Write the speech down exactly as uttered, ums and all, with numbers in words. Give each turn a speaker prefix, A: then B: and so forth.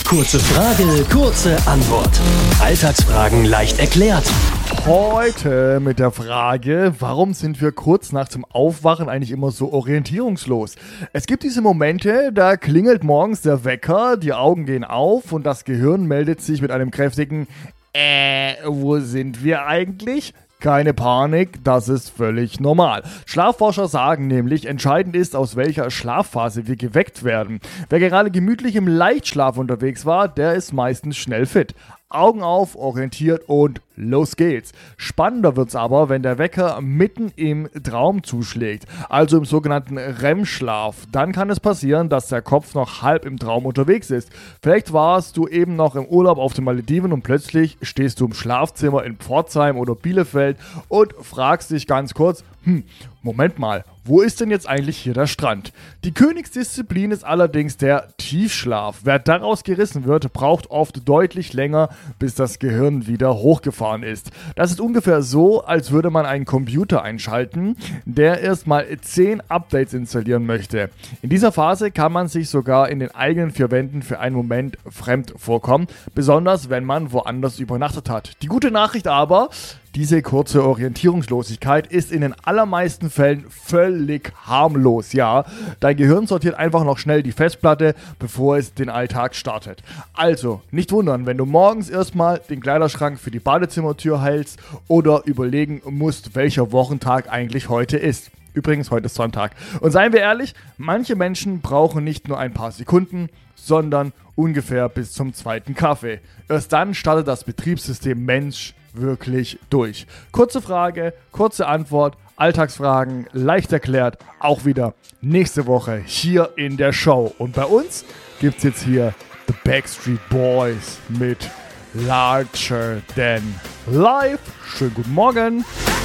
A: Kurze Frage, kurze Antwort. Alltagsfragen leicht erklärt.
B: Heute mit der Frage, warum sind wir kurz nach dem Aufwachen eigentlich immer so orientierungslos? Es gibt diese Momente, da klingelt morgens der Wecker, die Augen gehen auf und das Gehirn meldet sich mit einem kräftigen Äh, wo sind wir eigentlich? Keine Panik, das ist völlig normal. Schlafforscher sagen nämlich, entscheidend ist, aus welcher Schlafphase wir geweckt werden. Wer gerade gemütlich im Leichtschlaf unterwegs war, der ist meistens schnell fit. Augen auf, orientiert und los geht's. Spannender wird's aber, wenn der Wecker mitten im Traum zuschlägt, also im sogenannten R E M-Schlaf. Dann kann es passieren, dass der Kopf noch halb im Traum unterwegs ist. Vielleicht warst du eben noch im Urlaub auf den Malediven und plötzlich stehst du im Schlafzimmer in Pforzheim oder Bielefeld und fragst dich ganz kurz, hm, Moment mal, wo ist denn jetzt eigentlich hier der Strand? Die Königsdisziplin ist allerdings der Tiefschlaf. Wer daraus gerissen wird, braucht oft deutlich länger, bis das Gehirn wieder hochgefahren ist. Das ist ungefähr so, als würde man einen Computer einschalten, der erstmal zehn Updates installieren möchte. In dieser Phase kann man sich sogar in den eigenen vier Wänden für einen Moment fremd vorkommen, besonders wenn man woanders übernachtet hat. Die gute Nachricht aber: Diese kurze Orientierungslosigkeit ist in den allermeisten Fällen völlig harmlos, ja. Dein Gehirn sortiert einfach noch schnell die Festplatte, bevor es den Alltag startet. Also, nicht wundern, wenn du morgens erstmal den Kleiderschrank für die Badezimmertür hältst oder überlegen musst, welcher Wochentag eigentlich heute ist. Übrigens, heute ist Sonntag. Und seien wir ehrlich, manche Menschen brauchen nicht nur ein paar Sekunden, sondern ungefähr bis zum zweiten Kaffee. Erst dann startet das Betriebssystem Mensch wirklich durch. Kurze Frage, kurze Antwort, Alltagsfragen, leicht erklärt, auch wieder nächste Woche hier in der Show. Und bei uns gibt's jetzt hier The Backstreet Boys mit Larger Than Life. Schönen guten Morgen.